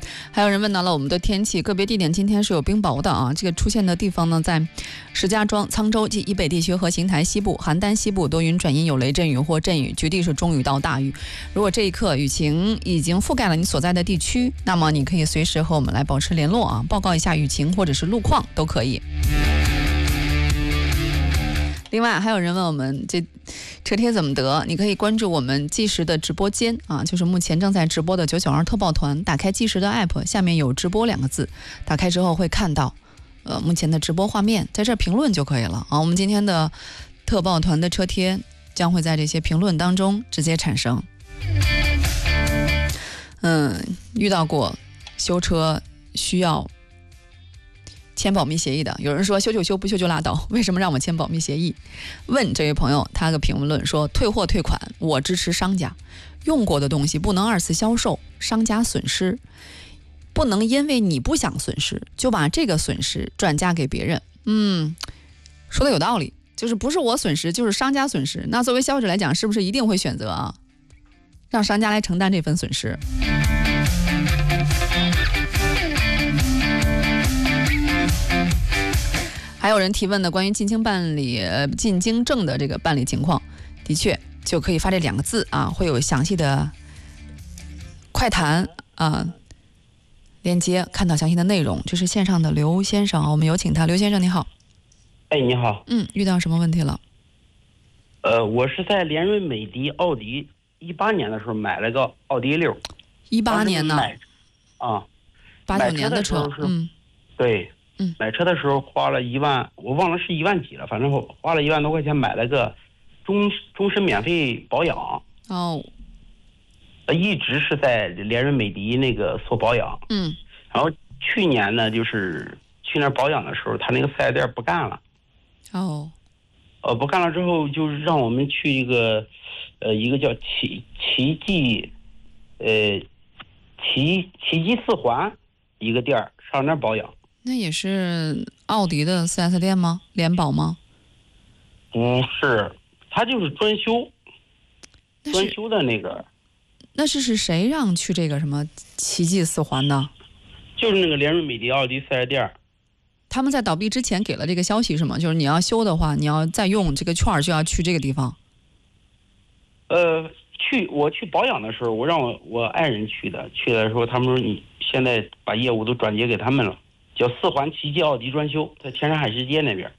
还有人问到了我们的天气，个别地点今天是有冰雹的啊。这个出现的地方呢，在石家庄、沧州及以北地区和邢台西部、邯郸西部多云转阴，有雷阵雨或阵雨，局地是中雨到大雨。如果这一刻雨情已经覆盖了你所在的地区，那么你可以随时和我们来保持联络啊，报告一下雨情或者是路况都可以。另外还有人问我们这车贴怎么得，你可以关注我们计时的直播间啊，就是目前正在直播的992特报团，打开计时的 app， 下面有直播2个字，打开之后会看到目前的直播画面，在这评论就可以了啊。我们今天的特报团的车贴将会在这些评论当中直接产生。遇到过修车需要签保密协议的，有人说修就修，不修就拉倒，为什么让我签保密协议？问这位朋友，他的评论说退货退款，我支持商家，用过的东西不能2次销售，商家损失，不能因为你不想损失就把这个损失转嫁给别人。说的有道理，就是不是我损失就是商家损失，那作为消费者来讲，是不是一定会选择啊让商家来承担这份损失？还有人提问的关于进京证的这个办理情况，的确就可以发这2个字啊，会有详细的快谈链接，看到详细的内容。这是线上的刘先生，我们有请他。刘先生你好。 你好。 遇到什么问题了？ 我是在联瑞美的奥迪18年的时候买了个奥迪6。 18年呢？89年的车。 对。买车的时候花了1万，我忘了是1万几了，反正花了1万多块钱买了个终身免费保养。一直是在联瑞美的那个做保养。然后去年呢，就是去年保养的时候，他那个4S店不干了。不干了之后，就让我们去一个叫奇迹4环一个店上那保养。 那也是奥迪的 4S 店吗？联保吗？ 不是，它就是专修的那个。 那是谁让去这个什么奇迹4环呢？ 就是那个联瑞美的奥迪 4S 店。 他们在倒闭之前给了这个消息是吗？就是你要修的话，你要再用这个券就要去这个地方。 我去保养的时候，我让我爱人去的时候，他们说你现在把业务都转接给他们了。叫4环奇迹奥迪专修，在天山海世界那边。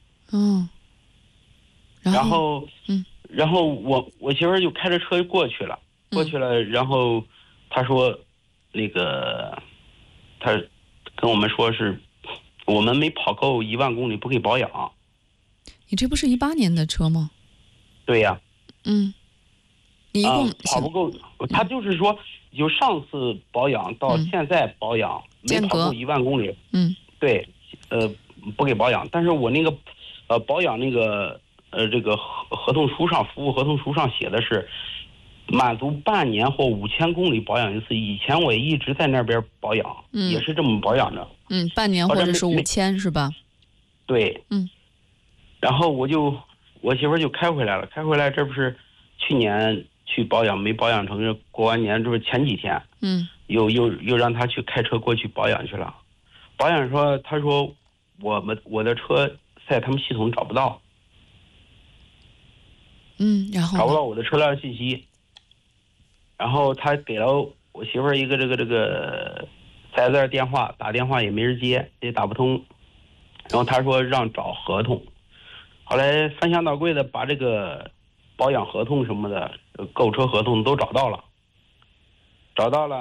然后我媳妇儿就开着车过去了，然后他说那个他跟我们说是我们没跑够1万公里不给保养。 你这不是18年的车吗？ 对呀。 你一共跑不够，他就是说就上次保养到现在保养没跑够1万公里。对，不给保养，但是我那个保养那个这个合同书上，服务合同书上写的是满足半年或5000公里保养一次。以前我也一直在那边保养，也是这么保养着。 半年或者是5000是吧？ 对。然后我媳妇儿就开回来了，这不是去年去保养没保养成，过完年这不是前几天，又让他去开车过去保养去了。保养说，他说我的车在他们系统找不到。 然后找不到我的车辆信息。然后他给了我媳妇儿一个这个4S店电话，打电话也没人接，也打不通。然后他说让找合同，后来翻箱倒柜的把这个保养合同什么的，购车合同都找到了。